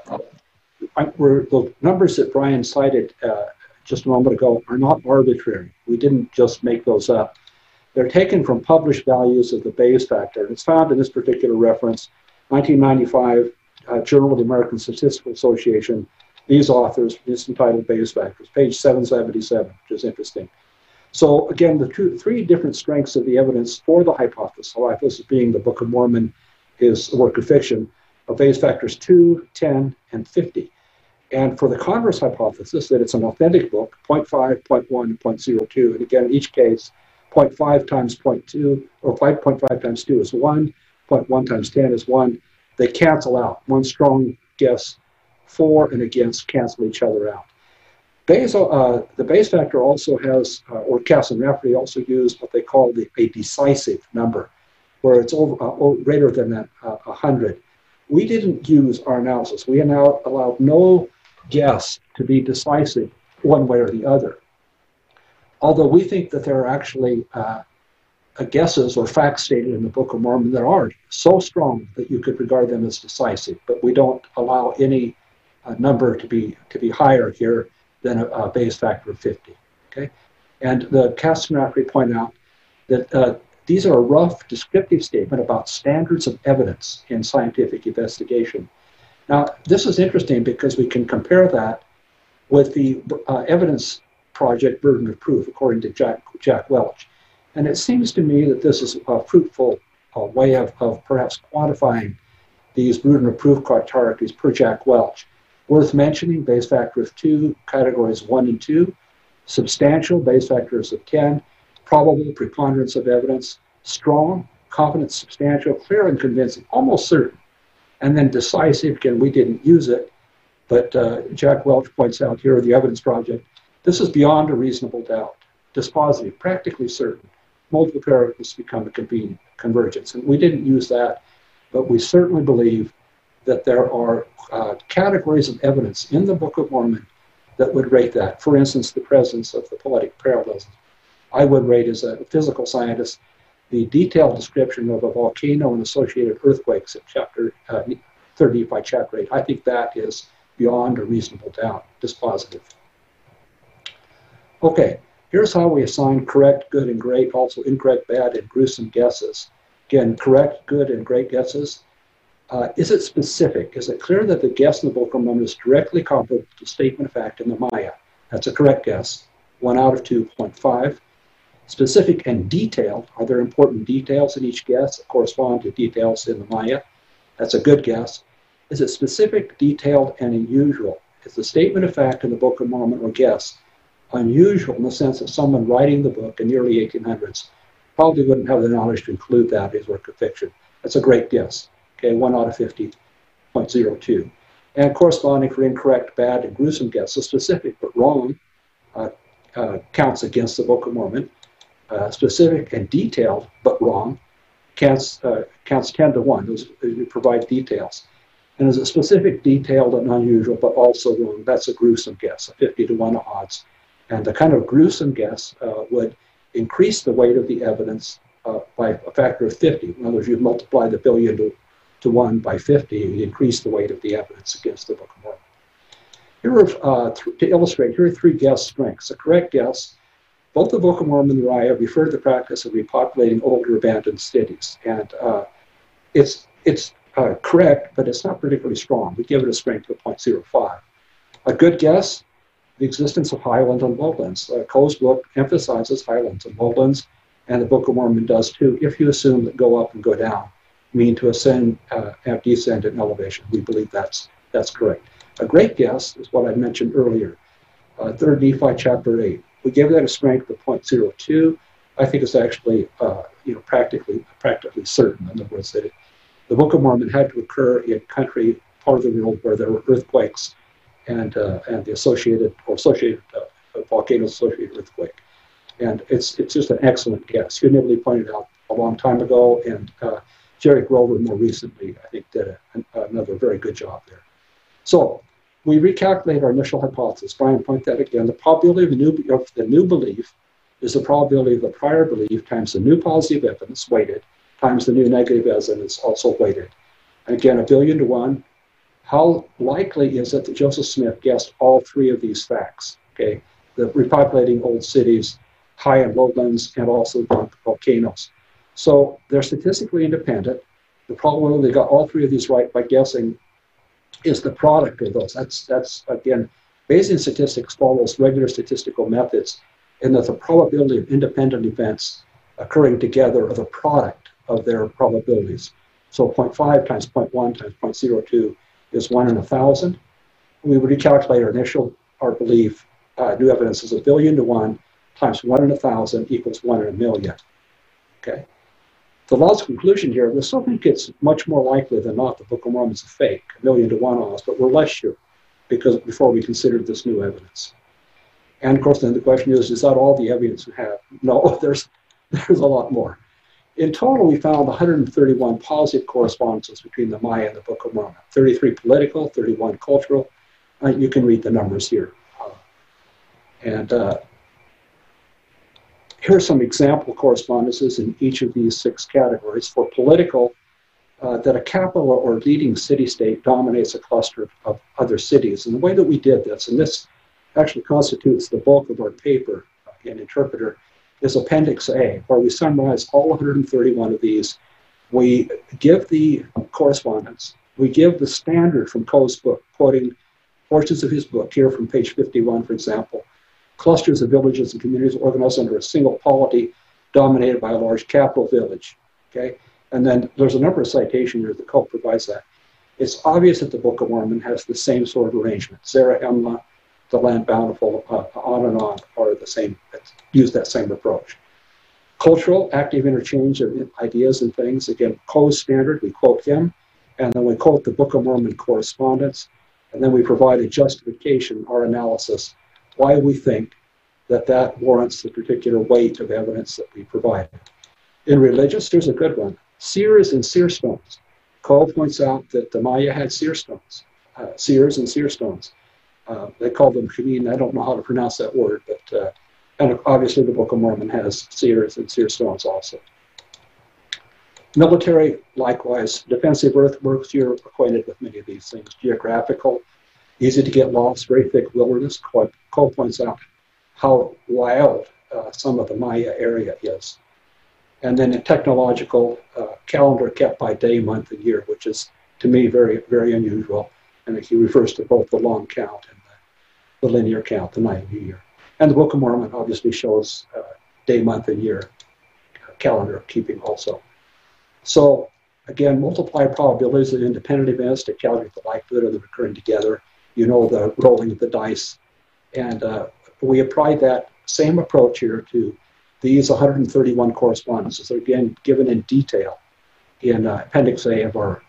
The numbers that Brian cited just a moment ago are not arbitrary. We didn't just make those up. They're taken from published values of the Bayes factor. And it's found in this particular reference, 1995 Journal of the American Statistical Association. These authors, it's entitled Bayes factors, page 777, which is interesting. So again, the three different strengths of the evidence for the hypothesis being the Book of Mormon is a work of fiction, obeys factors 2, 10, and 50. And for the converse hypothesis, that it's an authentic book, 0.5, 0.1, and 0.02. And again, in each case, 0.5 times 0.2, or 5.5 times 2 is 1, 0.1 times 10 is 1. They cancel out. One strong guess for and against cancel each other out. The Bayes factor also has, or Cass and Rafferty also use what they call a decisive number, where it's greater than 100. We didn't use our analysis. We now allowed no guess to be decisive one way or the other. Although we think that there are actually guesses or facts stated in the Book of Mormon that are so strong that you could regard them as decisive, but we don't allow any number to be higher here than a Bayes factor of 50. Okay, and the Cass and Rafferty point out that these are a rough descriptive statement about standards of evidence in scientific investigation. Now, this is interesting because we can compare that with the evidence project burden of proof, according to Jack Welch. And it seems to me that this is a fruitful way of perhaps quantifying these burden of proof hierarchies per Jack Welch. Worth mentioning, Bayes factor of 2, categories 1 and 2, substantial, Bayes factors of 10, probable, preponderance of evidence, strong, competent, substantial, clear and convincing, almost certain. And then decisive, again, we didn't use it, but Jack Welch points out here, the evidence project, this is beyond a reasonable doubt, dispositive, practically certain. Multiple parameters become a convenient convergence. And we didn't use that, but we certainly believe that there are categories of evidence in the Book of Mormon that would rate that. For instance, the presence of the poetic parallelism. I would rate, as a physical scientist, the detailed description of a volcano and associated earthquakes in chapter 30 by chapter 8. I think that is beyond a reasonable doubt, dispositive. Okay, here's how we assign correct, good, and great, also incorrect, bad, and gruesome guesses. Again, correct, good, and great guesses. Is it specific? Is it clear that the guess in the Book of Mormon is directly comparable to statement of fact in the Maya? That's a correct guess. 1 out of 2.5. Specific and detailed. Are there important details in each guess that correspond to details in the Maya? That's a good guess. Is it specific, detailed, and unusual? Is the statement of fact in the Book of Mormon or guess unusual in the sense that someone writing the book in the early 1800s probably wouldn't have the knowledge to include that in his work of fiction? That's a great guess. Okay, 1 out of 50.02. And corresponding for incorrect, bad, and gruesome guesses, specific but wrong, counts against the Book of Mormon. Specific and detailed but wrong counts 10 to 1. Those provide details. And as a specific, detailed, and unusual but also wrong, that's a gruesome guess, a 50 to 1 odds. And the kind of gruesome guess would increase the weight of the evidence by a factor of 50. In other words, you multiply the billion to 1 by 50, you increase the weight of the evidence against the Book of Mormon. Here are, to illustrate, here are 3 guess strengths. A correct guess. Both the Book of Mormon and the Uriah refer to the practice of repopulating older abandoned cities. And it's correct, but it's not particularly strong. We give it a strength of 0.05. A good guess, the existence of highland and lowlands. Coe's book emphasizes highlands and lowlands, and the Book of Mormon does too, if you assume that go up and go down mean to ascend and descend in elevation. We believe that's correct. A great guess is what I mentioned earlier, 3rd Nephi chapter 8. We gave that a strength of 0.02. I think it's actually practically certain. In other words, that the Book of Mormon had to occur in country, part of the world where there were earthquakes and the associated volcanoes associated earthquake. And it's just an excellent guess. Hugh Nibley pointed out a long time ago, and Jerry Grover more recently, I think, did another very good job there. So we recalculate our initial hypothesis. Brian, point that again. The probability of the new belief is the probability of the prior belief times the new positive evidence weighted times the new negative evidence also weighted. And again, 1 billion to 1. How likely is it that Joseph Smith guessed all 3 of these facts? Okay, the repopulating old cities, high and lowlands, and also volcanoes. So they're statistically independent. The probability they got all 3 of these right by guessing is the product of those. That's again, Bayesian statistics follows regular statistical methods and that the probability of independent events occurring together are the product of their probabilities. So 0.5 times 0.1 times 0.02 is 1 in 1,000. We would recalculate our belief, new evidence is 1 billion to 1 times 1 in 1,000 equals 1 in a million. Okay. The law's conclusion here, we still think it's much more likely than not the Book of Mormon is a fake, 1 million to 1 almost, but we're less sure because before we considered this new evidence. And of course, then the question is that all the evidence we have? No, there's a lot more. In total, we found 131 positive correspondences between the Maya and the Book of Mormon, 33 political, 31 cultural. You can read the numbers here. Here are some example correspondences in each of these 6 categories. For political, that a capital or leading city-state dominates a cluster of other cities. And the way that we did this, and this actually constitutes the bulk of our paper in Interpreter, is Appendix A, where we summarize all 131 of these. We give the correspondence. We give the standard from Coe's book, quoting portions of his book, here from page 51, for example. Clusters of villages and communities organized under a single polity dominated by a large capital village. Okay? And then there's a number of citations here that Coe provides that. It's obvious that the Book of Mormon has the same sort of arrangement. Zarahemla, the land bountiful, on and on, are the same, use that same approach. Cultural, active interchange of ideas and things. Again, Coe's standard, we quote him, and then we quote the Book of Mormon correspondence, and then we provide a justification, our analysis, why we think that that warrants the particular weight of evidence that we provide. In religious, there's a good one. Seers and seer stones. Coe points out that the Maya had seer stones, seers and seer stones. They call them Chemin. I don't know how to pronounce that word, but and obviously the Book of Mormon has seers and seer stones also. Military, likewise. Defensive earthworks, you're acquainted with many of these things. Geographical, easy to get lost, very thick wilderness. Coe points out how wild some of the Maya area is. And then a technological calendar kept by day, month, and year, which is, to me, very, very unusual. And he refers to both the long count and the linear count, the 90-year. And the Book of Mormon obviously shows day, month, and year calendar keeping also. So, again, multiply probabilities of independent events to calculate the likelihood of them occurring together. You know the rolling of the dice. And we applied that same approach here to these 131 correspondences. They're again given in detail in Appendix A of our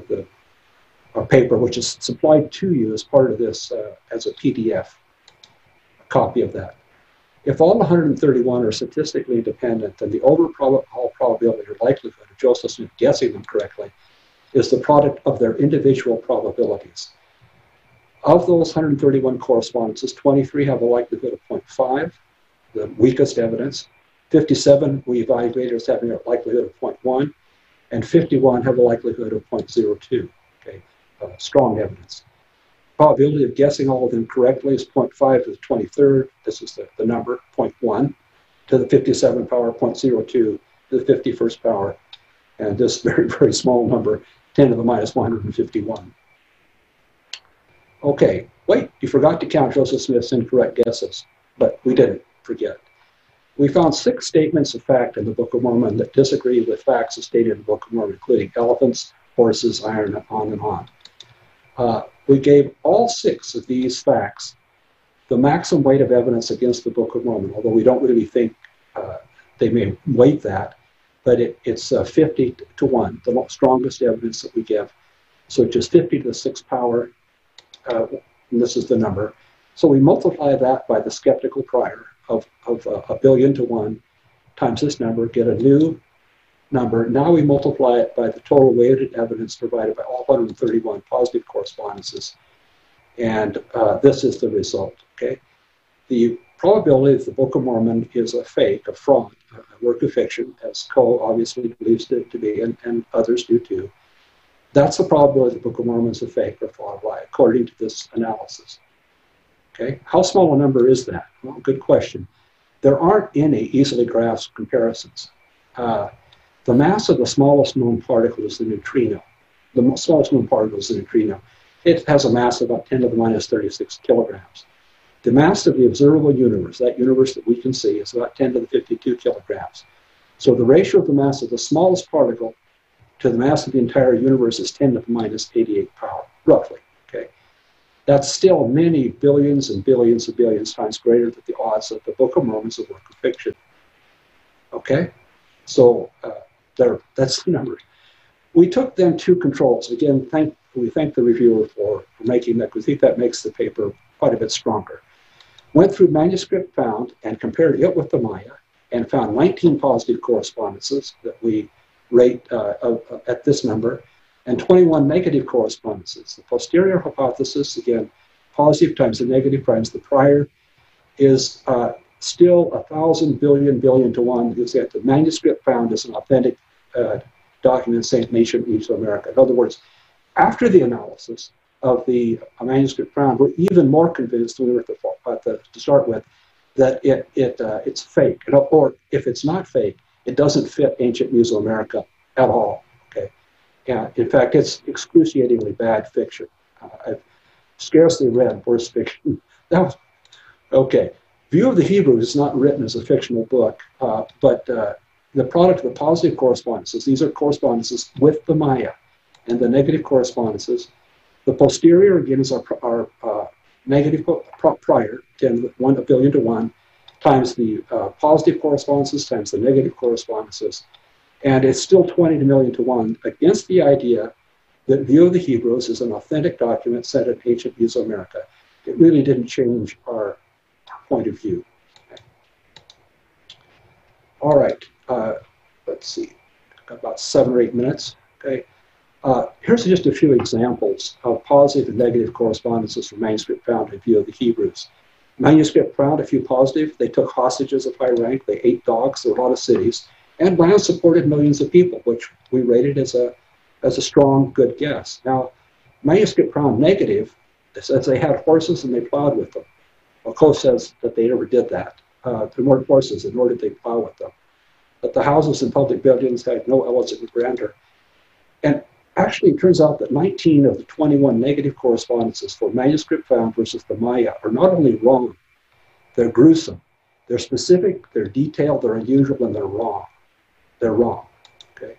paper, which is supplied to you as part of this as a PDF, a copy of that. If all 131 are statistically independent, then the overall probability or likelihood of Joseph Smith guessing them correctly is the product of their individual probabilities. Of those 131 correspondences, 23 have a likelihood of 0.5, the weakest evidence. 57 we evaluated as having a likelihood of 0.1, and 51 have a likelihood of 0.02. Okay, strong evidence. Probability of guessing all of them correctly is 0.5 to the 23rd. This is the number, 0.1 to the 57th power, 0.02 to the 51st power. And this very, very small number, 10 to the minus 151. Okay, wait, you forgot to count Joseph Smith's incorrect guesses, but we didn't forget. We found 6 statements of fact in the Book of Mormon that disagree with facts as stated in the Book of Mormon, including elephants, horses, iron, on and on. We gave all 6 of these facts the maximum weight of evidence against the Book of Mormon, although we don't really think they may weight that, but it's 50 to 1, the strongest evidence that we give. So just 50 to the 6th power, and this is the number. So we multiply that by the skeptical prior of 1 billion to 1 times this number, get a new number. Now we multiply it by the total weighted evidence provided by all 131 positive correspondences. And this is the result, okay? The probability that the Book of Mormon is a fake, a fraud, a work of fiction, as Coe obviously believes it to be, and others do too. That's the probability the Book of Mormon is a fake or fraud lie, according to this analysis. Okay, how small a number is that? Well, good question. There aren't any easily grasped comparisons. The mass of the smallest known particle is the neutrino. The smallest known particle is the neutrino. It has a mass of about 10 to the minus 36 kilograms. The mass of the observable universe, that universe that we can see, is about 10 to the 52 kilograms. So the ratio of the mass of the smallest particle to the mass of the entire universe is 10 to the minus 88 power, roughly. Okay, that's still many billions and billions and billions times greater than the odds that the Book of Mormon is a work of fiction. Okay, so that's the number. We took then two controls. Again, we thank the reviewer for making that, because we think that makes the paper quite a bit stronger. Went through manuscript found and compared it with the Maya and found 19 positive correspondences that we rate at this number, and 21 negative correspondences. The posterior hypothesis, again, positive times the negative times the prior, is still 1,000 billion to 1, because the manuscript found is an authentic document saying ancient Mesoamerica. In other words, after the analysis of the manuscript found, we're even more convinced than we were to start with that it's fake, or if it's not fake, it doesn't fit ancient Mesoamerica at all. Okay, yeah. In fact, it's excruciatingly bad fiction. I've scarcely read worse fiction. Okay. View of the Hebrews is not written as a fictional book, but the product of the positive correspondences. These are correspondences with the Maya, and the negative correspondences. The posterior, again, is our negative prior, 1 billion to 1, times the positive correspondences times the negative correspondences. And it's still 20 million to 1 against the idea that View of the Hebrews is an authentic document set in ancient Mesoamerica. It really didn't change our point of view. Okay. All right, let's see, got about 7 or 8 minutes. Okay. Here's just a few examples of positive and negative correspondences from manuscript found in View of the Hebrews. Manuscript found a few positive. They took hostages of high rank. They ate dogs. There were a lot of cities. And land supported millions of people, which we rated as a strong, good guess. Now, manuscript found negative says they had horses and they plowed with them. Well, Coe says that they never did that. There weren't horses, and nor did they plow with them. But the houses and public buildings had no elegant grandeur. And actually, it turns out that 19 of the 21 negative correspondences for manuscript found versus the Maya are not only wrong, they're gruesome. They're specific, they're detailed, they're unusual, and they're wrong. They're wrong. Okay.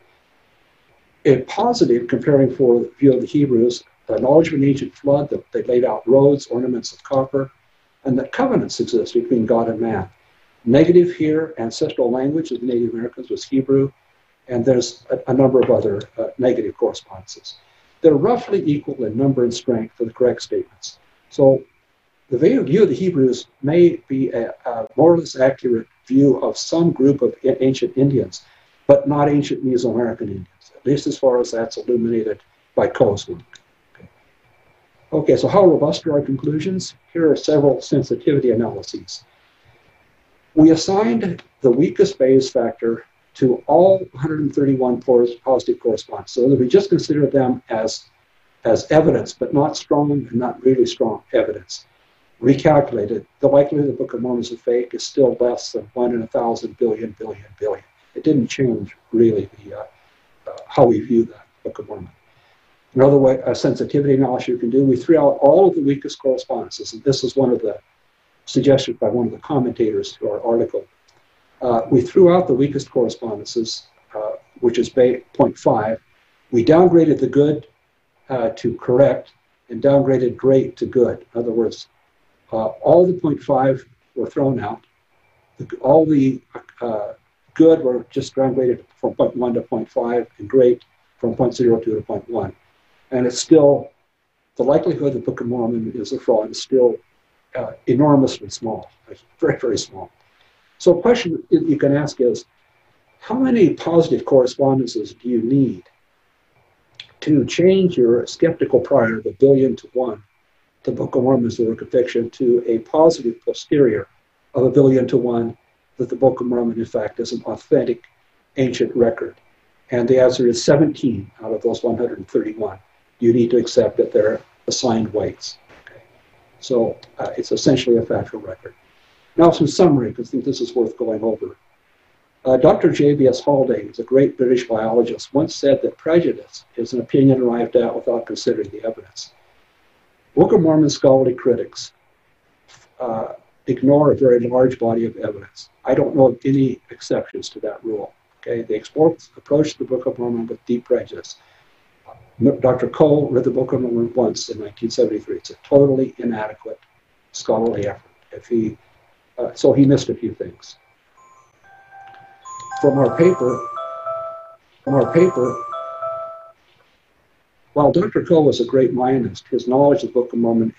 A positive, comparing for the View of the Hebrews, the knowledge of an ancient flood, that they laid out roads, ornaments of copper, and that covenants exist between God and man. Negative here, ancestral language of the Native Americans was Hebrew, and there's a number of other negative correspondences. They're roughly equal in number and strength for the correct statements. So the View of the Hebrews may be a more or less accurate view of some group of ancient Indians, but not ancient Mesoamerican Indians, at least as far as that's illuminated by Coe's work. Okay, so how robust are our conclusions? Here are several sensitivity analyses. We assigned the weakest Bayes factor to all 131 positive correspondents. So that we just consider them as evidence, but not strong and not really strong evidence. Recalculated, the likelihood the Book of Mormon is a fake is still less than 1 in 1,000 billion. It didn't change really how we view the Book of Mormon. Another way, a sensitivity analysis you can do, we threw out all of the weakest correspondences, and this is one of the suggestions by one of the commentators to our article. We threw out the weakest correspondences, which is 0.5. We downgraded the good to correct and downgraded great to good. In other words, all the 0.5 were thrown out. All the good were just downgraded from 0.1 to 0.5 and great from 0.02 to 0.1. And it's still, the likelihood the Book of Mormon is a fraud is still enormously small, very, very small. So a question you can ask is, how many positive correspondences do you need to change your skeptical prior, the 1 billion to 1, the Book of Mormon is the work of fiction, to a positive posterior of 1 billion to 1, that the Book of Mormon, in fact, is an authentic ancient record? And the answer is 17 out of those 131. You need to accept that they're assigned weights. Okay. So it's essentially a factual record. Now some summary, because I think this is worth going over. Dr. J.B.S. Haldane, a great British biologist, once said that prejudice is an opinion arrived at without considering the evidence. Book of Mormon scholarly critics ignore a very large body of evidence. I don't know of any exceptions to that rule. Okay, they approached the Book of Mormon with deep prejudice. Dr. Cole read the Book of Mormon once in 1973. It's a totally inadequate scholarly effort. So he missed a few things. From our paper, while Dr. Cole was a great mind, his knowledge of the Book of Mormon